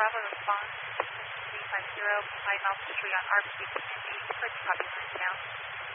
Bravo response 350, 5 Alpha Street on RP Indy. First copy line now.